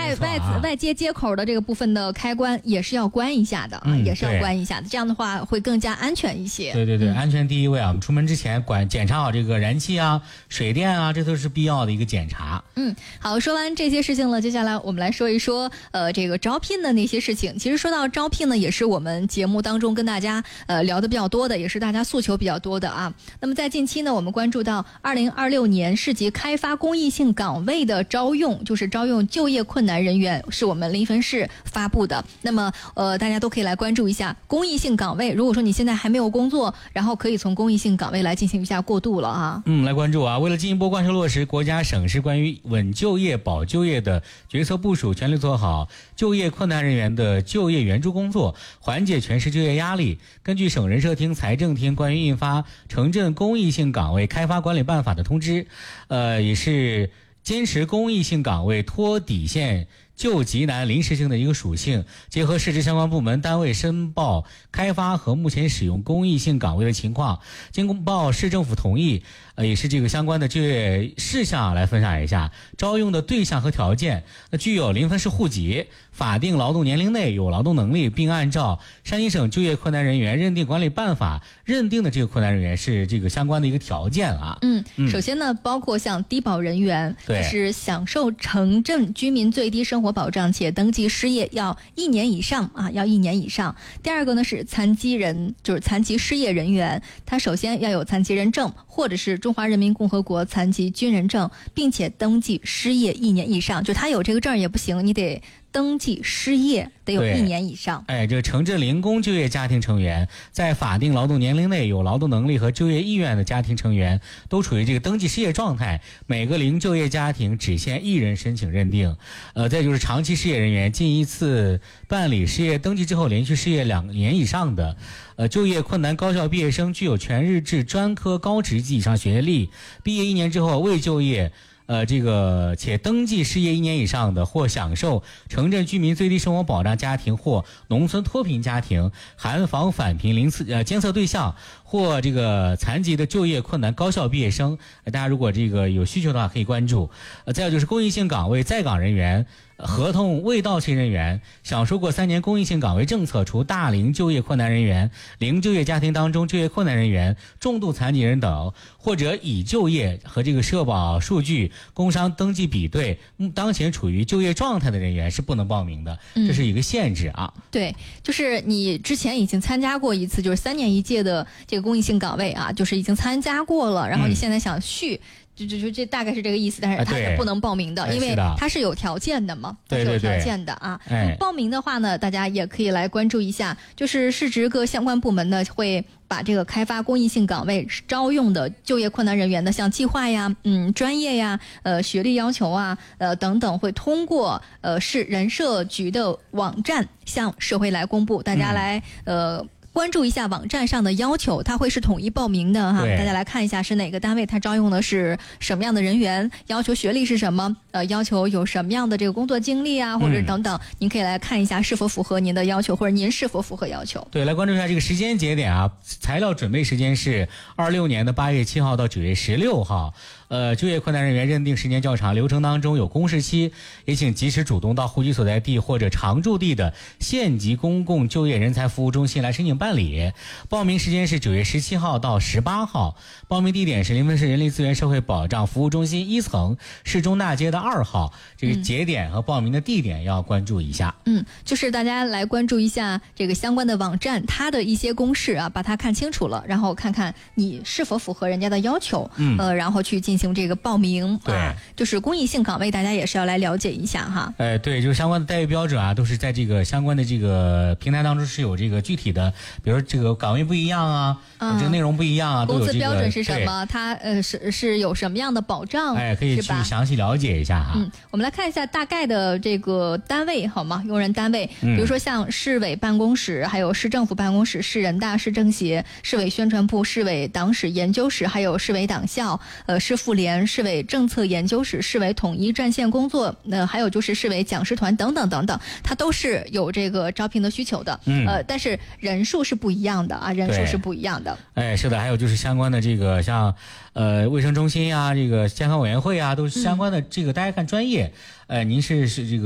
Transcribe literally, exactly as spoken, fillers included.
外外外接接口的这个部分的开关也是要关一下的啊，嗯、也是要关一下的，这样的话会更加安全一些。 对对对，嗯、安全第一位啊！我们出门之前管检查好这个燃气啊、水电啊，这都是必要的一个检查。 嗯，好，说完这些事情了，接下来我们来说一说呃这个招聘的那些事情。其实说到招聘呢，也是我们节目当中跟大家呃聊的比较多的，也是大家诉求比较多的啊。那么在近期呢，我们关注到二零二六年市级开发公益性岗位的招用，就是招用就业困难人员，是我们临汾市发布的。那么呃大家都可以来关注一下公益性岗位。如果说你现在还没有工作，然后可以从公益性岗位来进行一下过渡了啊。 嗯，来关注啊！为了进一步贯彻落实国家省市关于稳就业、保就业的决策部署，全力做好就业困难人员的就业援助工作，缓解全市就业压力。根据省人社厅、财政厅关于印发《城镇公益性岗位开发管理办法》的通知，呃，也是坚持公益性岗位托底线救急难临时性的一个属性，结合市直相关部门单位申报开发和目前使用公益性岗位的情况，经报市政府同意，呃，也是这个相关的就业事项来分享一下。招用的对象和条件，那具有临汾市户籍、法定劳动年龄内有劳动能力，并按照山西省就业困难人员认定管理办法认定的这个困难人员是这个相关的一个条件啊。 嗯，嗯首先呢，包括像低保人员，就是享受城镇居民最低生活保障且登记失业要一年以上啊，要一年以上。第二个呢是残疾人，就是残疾失业人员，他首先要有残疾人证或者是中华人民共和国残疾军人证，并且登记失业一年以上，就他有这个证也不行，你得登记失业得有一年以上。 哎，这个城镇零工就业家庭成员，在法定劳动年龄内有劳动能力和就业意愿的家庭成员，都处于这个登记失业状态。每个零就业家庭只限一人申请认定。呃，再就是长期失业人员，近一次办理失业登记之后连续失业两年以上的，呃，就业困难高校毕业生，具有全日制专科高职及以上学历，毕业一年之后未就业。呃，这个且登记失业一年以上的，或享受城镇居民最低生活保障家庭或农村脱贫家庭含防返贫零次呃监测对象，或这个残疾的就业困难高校毕业生，呃、大家如果这个有需求的话可以关注。呃，再有就是公益性岗位在岗人员。合同未到期人员，享受过三年公益性岗位政策，除大龄就业困难人员、零就业家庭当中就业困难人员、重度残疾人等，或者已就业和这个社保数据、工商登记比对，当前处于就业状态的人员是不能报名的，这是一个限制啊。 嗯、对，就是你之前已经参加过一次，就是三年一届的这个公益性岗位啊，就是已经参加过了，然后你现在想续。嗯就就就这大概是这个意思，但是他是不能报名的， 啊、 因为他是有条件的嘛， 对对对， 是有条件的啊。 哎、 报名的话呢，大家也可以来关注一下，就是市直各相关部门呢会把这个开发公益性岗位招用的就业困难人员的，像计划呀、嗯、专业呀、呃、学历要求啊、呃等等，会通过呃市人社局的网站向社会来公布，大家来、嗯、呃。关注一下网站上的要求，它会是统一报名的哈。大家来看一下是哪个单位，它招用的是什么样的人员，要求学历是什么，呃，要求有什么样的这个工作经历啊，或者等等，嗯、您可以来看一下是否符合您的要求，或者您是否符合要求。 对，来关注一下这个时间节点啊，材料准备时间是二六年的八月七号到九月十六号。呃，就业困难人员认定时间较长，流程当中有公示期，也请及时主动到户籍所在地或者常住地的县级公共就业人才服务中心来申请办理。报名时间是九月十七号到十八号，报名地点是临汾市人力资源社会保障服务中心一层市中大街的二号。这个节点和报名的地点要关注一下。 嗯，就是大家来关注一下这个相关的网站，它的一些公示啊，把它看清楚了，然后看看你是否符合人家的要求，嗯，呃，然后去进行。行这个报名， 对、 啊，就是公益性岗位，大家也是要来了解一下哈。 呃，对，就是相关的待遇标准啊，都是在这个相关的这个平台当中是有这个具体的，比如这个岗位不一样啊，嗯、这个内容不一样啊， 工资标准是什么？它呃是是有什么样的保障？ 哎，可以去详细了解一下哈。 嗯，我们来看一下大概的这个单位好吗？用人单位，比如说像市委办公室，还有市政府办公室、市人大、市政协、市委宣传部、市委党史研究室，还有市委党校、呃市妇联、市委政策研究室、市委统一战线工作，呃，还有就是市委讲师团等等等等，它都是有这个招聘的需求的。嗯，呃，但是人数是不一样的啊，人数是不一样的。 哎，是的，还有就是相关的这个像呃卫生中心啊，这个健康委员会啊，都是相关的这个，嗯、大家看专业。呃，您是是这个。